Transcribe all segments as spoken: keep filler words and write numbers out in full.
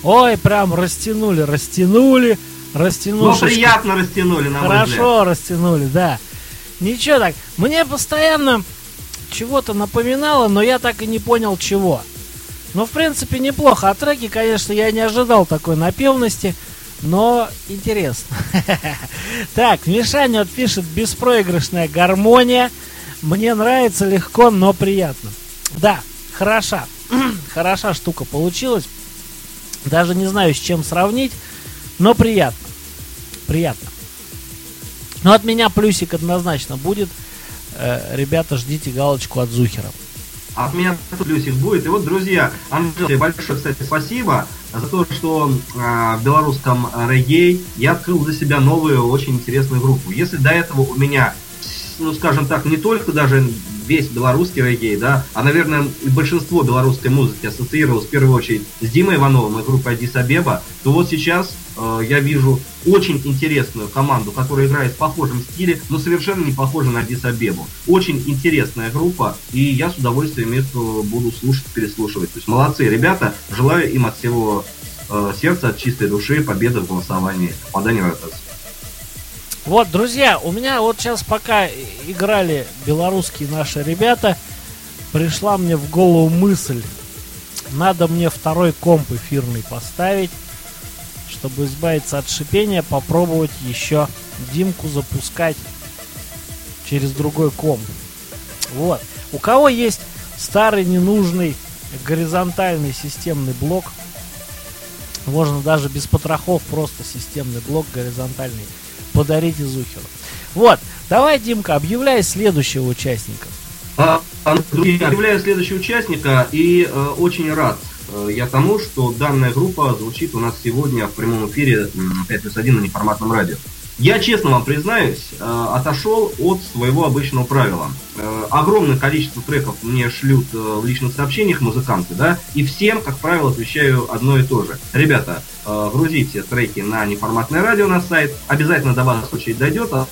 Ой, прям растянули, растянули, растянули. Ну, приятно растянули, на мой взгляд. Хорошо растянули, да. Ничего так. Мне постоянно чего-то напоминало, но я так и не понял чего. Ну, в принципе, неплохо. А треки, конечно, я не ожидал такой напевности, но интересно. Так, Мишаня вот пишет: беспроигрышная гармония. Мне нравится, легко, но приятно. Да, хороша. Хороша штука получилась. Даже не знаю, с чем сравнить, но приятно. Приятно. Ну, от меня плюсик однозначно будет. Э, ребята, ждите галочку от Зухера. От меня плюсик будет. И вот, друзья, Анжеле, большое, кстати, спасибо за то, что э, в белорусском реггей я открыл для себя новую, очень интересную группу. Если до этого у меня, ну, скажем так, не только даже весь белорусский реггей, да, а, наверное, и большинство белорусской музыки ассоциировалось в первую очередь с Димой Ивановым и группой Аддис Абеба, то вот сейчас э, я вижу очень интересную команду, которая играет в похожем стиле, но совершенно не похожа на Аддис Абебу. Очень интересная группа, и я с удовольствием их буду слушать, переслушивать. То есть молодцы ребята, желаю им от всего э, сердца, от чистой души победы в голосовании. Попадание в РТС. Вот, друзья, у меня вот сейчас, пока играли белорусские наши ребята, пришла мне в голову мысль: надо мне второй комп эфирный поставить, чтобы избавиться от шипения, попробовать еще Димку запускать через другой комп. Вот. У кого есть старый ненужный горизонтальный системный блок, можно даже без потрохов, просто системный блок горизонтальный, подарите Зухеру. Вот, давай, Димка, объявляй следующего участника. А, объявляю следующего участника, и э, очень рад э, я тому, что данная группа звучит у нас сегодня в прямом эфире пять плюс один на неформатном радио. Я, честно вам признаюсь, э, отошел от своего обычного правила. Э, огромное количество треков мне шлют э, в личных сообщениях музыканты, да, и всем, как правило, отвечаю одно и то же. Ребята, э, грузите треки на неформатное радио на сайт, обязательно до вас очередь дойдет, а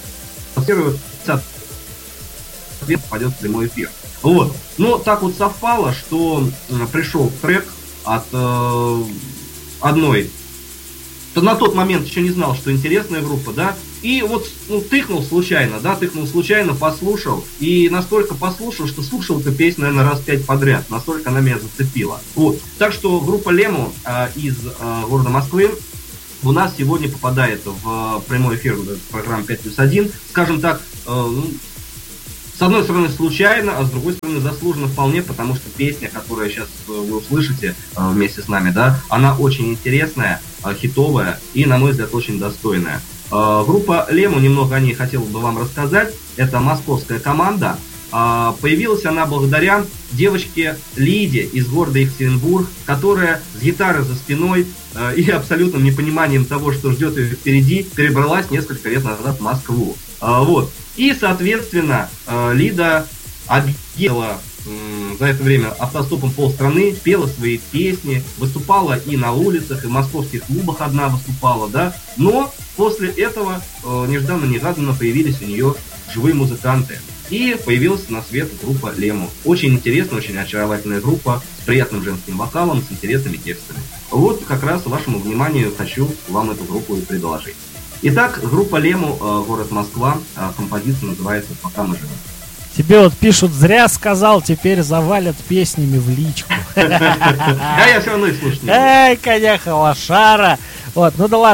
пойдет в прямой эфир. Вот. Но так вот совпало, что э, пришел трек от э, одной, то на тот момент еще не знал, что интересная группа, да, и вот, ну, тыкнул случайно, да, тыкнул случайно, послушал, и настолько послушал, что слушал эту песню, наверное, раз пять подряд, настолько она меня зацепила. Вот. Так что группа Лему э, из э, города Москвы у нас сегодня попадает в прямой эфир программы пять плюс один, скажем так, э, ну, с одной стороны случайно, а с другой стороны заслуженно вполне, потому что песня, которую сейчас вы услышите э, вместе с нами, да, она очень интересная, э, хитовая и, на мой взгляд, очень достойная. Э, группа Лему, немного о ней хотел бы вам рассказать. Это московская команда. Э, появилась она благодаря девочке Лиде из города Екатеринбург, которая с гитарой за спиной э, и абсолютным непониманием того, что ждет ее впереди, перебралась несколько лет назад в Москву. Э, вот. И, соответственно, Лида объехала за это время автостопом полстраны, пела свои песни, выступала и на улицах, и в московских клубах одна выступала, да. Но после этого нежданно-негаданно появились у нее живые музыканты. И появилась на свет группа Лему. Очень интересная, очень очаровательная группа с приятным женским вокалом, с интересными текстами. Вот как раз вашему вниманию хочу вам эту группу и предложить. Итак, группа Лему, город Москва, композиция называется «Пока мы живем». Тебе вот пишут: зря сказал, теперь завалят песнями в личку. А я все равно и слушаю. Эй, коняха, лошара. Вот, ну да ладно.